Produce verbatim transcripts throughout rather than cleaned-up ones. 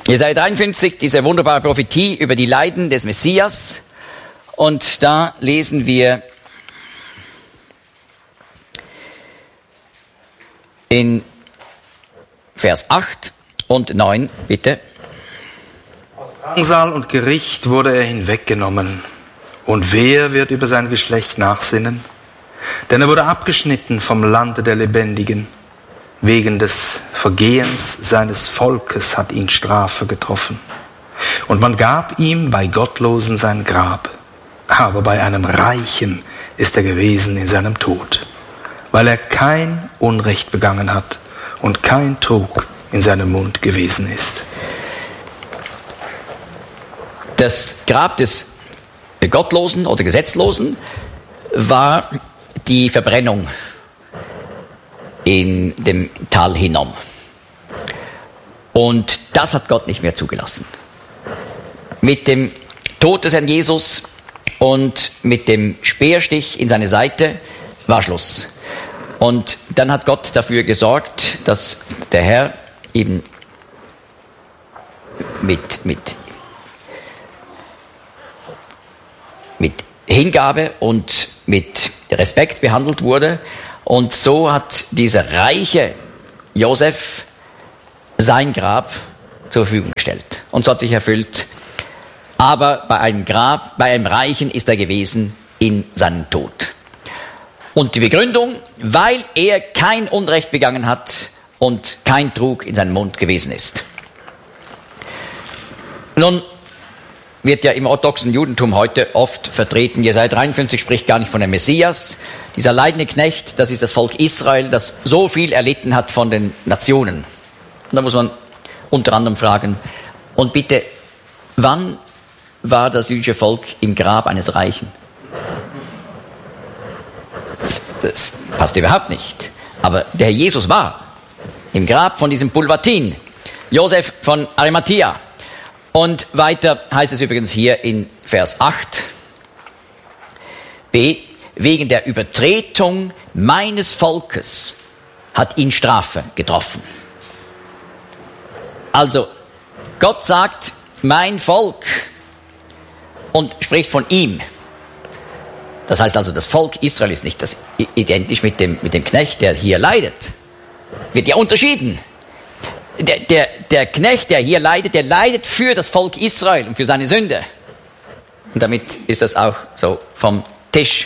Jesaja dreiundfünfzig, diese wunderbare Prophetie über die Leiden des Messias. Und da lesen wir in Vers acht und neun, bitte. Aus Drangsal und Gericht wurde er hinweggenommen. Und wer wird über sein Geschlecht nachsinnen? Denn er wurde abgeschnitten vom Lande der Lebendigen. Wegen des Vergehens seines Volkes hat ihn Strafe getroffen. Und man gab ihm bei Gottlosen sein Grab. Aber bei einem Reichen ist er gewesen in seinem Tod, weil er kein Unrecht begangen hat und kein Trug in seinem Mund gewesen ist. Das Grab des Gottlosen oder Gesetzlosen war die Verbrennung in dem Tal Hinnom. Und das hat Gott nicht mehr zugelassen. Mit dem Tod des Herrn Jesus und mit dem Speerstich in seine Seite war Schluss. Und dann hat Gott dafür gesorgt, dass der Herr eben mit, mit, mit Hingabe und mit Respekt behandelt wurde. Und so hat dieser reiche Josef sein Grab zur Verfügung gestellt. Und so hat sich erfüllt. Aber bei einem Grab, bei einem Reichen ist er gewesen in seinem Tod. Und die Begründung, weil er kein Unrecht begangen hat und kein Trug in seinem Mund gewesen ist. Nun wird ja im orthodoxen Judentum heute oft vertreten, Jesaja dreiundfünfzig spricht gar nicht von dem Messias. Dieser leidende Knecht, das ist das Volk Israel, das so viel erlitten hat von den Nationen. Und da muss man unter anderem fragen, und bitte, wann war das jüdische Volk im Grab eines Reichen? Das, das passt überhaupt nicht. Aber der Herr Jesus war im Grab von diesem Pulvatin, Josef von Arimathea. Und weiter heißt es übrigens hier in Vers acht b, wegen der Übertretung meines Volkes hat ihn Strafe getroffen. Also Gott sagt, mein Volk, und spricht von ihm. Das heißt also, das Volk Israel ist nicht das identisch mit dem, mit dem Knecht, der hier leidet. Wird ja unterschieden. Der, der, der Knecht, der hier leidet, der leidet für das Volk Israel und für seine Sünde. Und damit ist das auch so vom Tisch.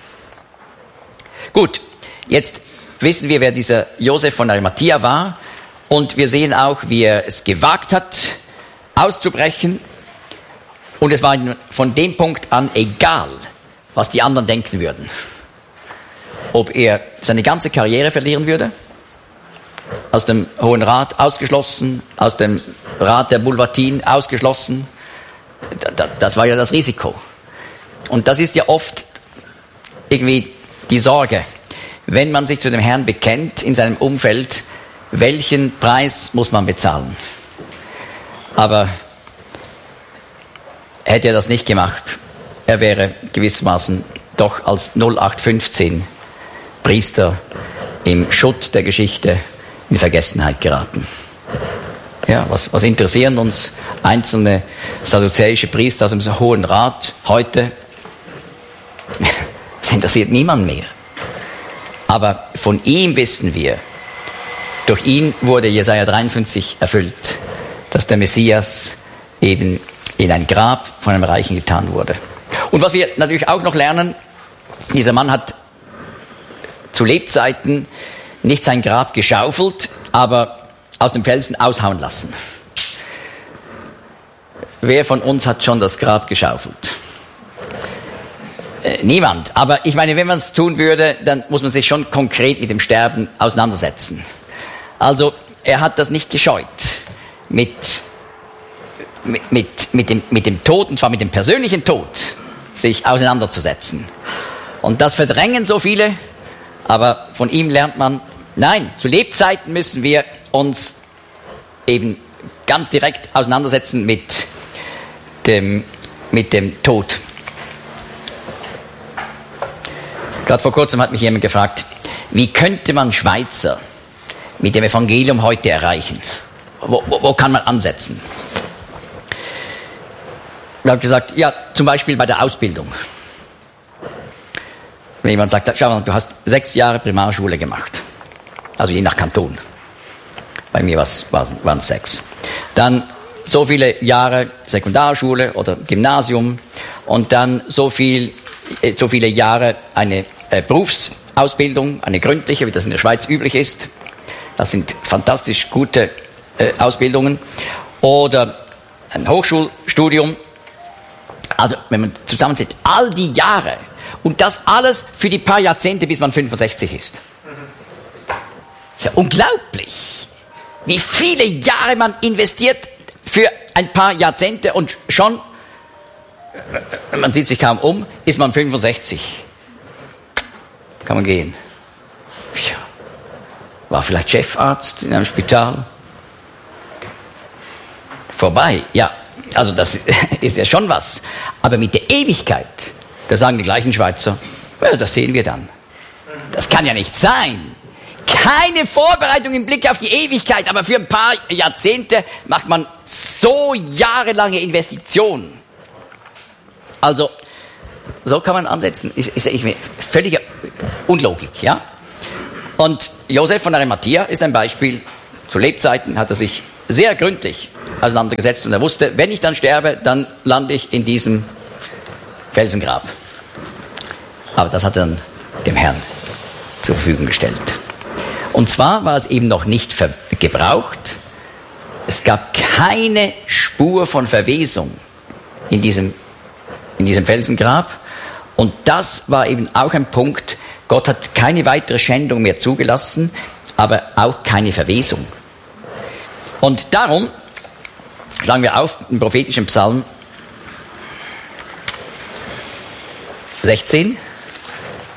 Gut, jetzt wissen wir, wer dieser Josef von Arimathea war. Und wir sehen auch, wie er es gewagt hat, auszubrechen. Und es war von dem Punkt an egal, was die anderen denken würden. Ob er seine ganze Karriere verlieren würde, aus dem Hohen Rat ausgeschlossen, aus dem Rat der Bulvatin ausgeschlossen. Das war ja das Risiko. Und das ist ja oft irgendwie die Sorge, wenn man sich zu dem Herrn bekennt in seinem Umfeld, welchen Preis muss man bezahlen? Aber hätte er das nicht gemacht, er wäre gewissermaßen doch als null acht fünfzehn Priester im Schutt der Geschichte in Vergessenheit geraten. Ja, was, was interessieren uns einzelne sadduzäische Priester aus dem Hohen Rat heute? Das interessiert niemand mehr. Aber von ihm wissen wir, durch ihn wurde Jesaja dreiundfünfzig erfüllt, dass der Messias eben in ein Grab von einem Reichen getan wurde. Und was wir natürlich auch noch lernen, dieser Mann hat zu Lebzeiten nicht sein Grab geschaufelt, aber aus dem Felsen aushauen lassen. Wer von uns hat schon das Grab geschaufelt? Äh, niemand. Aber ich meine, wenn man es tun würde, dann muss man sich schon konkret mit dem Sterben auseinandersetzen. Also, er hat das nicht gescheut, mit, mit, mit, mit, dem, mit dem Tod, und zwar mit dem persönlichen Tod, sich auseinanderzusetzen. Und das verdrängen so viele, aber von ihm lernt man, nein, zu Lebzeiten müssen wir uns eben ganz direkt auseinandersetzen mit dem, mit dem Tod. Gerade vor kurzem hat mich jemand gefragt, wie könnte man Schweizer mit dem Evangelium heute erreichen? wo, wo, wo kann man ansetzen? Ich habe gesagt, ja, zum Beispiel bei der Ausbildung. Wenn jemand sagt, schau mal, du hast sechs Jahre Primarschule gemacht. Also je nach Kanton. Bei mir waren es sechs. Dann so viele Jahre Sekundarschule oder Gymnasium und dann so, viel, so viele Jahre eine äh, Berufsausbildung, eine gründliche, wie das in der Schweiz üblich ist. Das sind fantastisch gute äh, Ausbildungen. Oder ein Hochschulstudium. Also wenn man zusammenzählt, all die Jahre und das alles für die paar Jahrzehnte, bis man fünfundsechzig ist. Ist ja unglaublich, wie viele Jahre man investiert für ein paar Jahrzehnte und schon, man sieht sich kaum um, ist man fünfundsechzig. Kann man gehen. Ja. War vielleicht Chefarzt in einem Spital. Vorbei, ja. Also das ist ja schon was. Aber mit der Ewigkeit, da sagen die gleichen Schweizer, ja, das sehen wir dann. Das kann ja nicht sein. Keine Vorbereitung im Blick auf die Ewigkeit, aber für ein paar Jahrzehnte macht man so jahrelange Investitionen. Also, so kann man ansetzen. Ist, ist, ist völlige Unlogik, ja? Und Josef von Arimathea ist ein Beispiel. Zu Lebzeiten hat er sich sehr gründlich auseinandergesetzt und er wusste, wenn ich dann sterbe, dann lande ich in diesem Felsengrab. Aber das hat er dann dem Herrn zur Verfügung gestellt. Und zwar war es eben noch nicht ver- gebraucht. Es gab keine Spur von Verwesung in diesem, in diesem Felsengrab. Und das war eben auch ein Punkt. Gott hat keine weitere Schändung mehr zugelassen, aber auch keine Verwesung. Und darum schlagen wir auf im prophetischen Psalm sechzehn.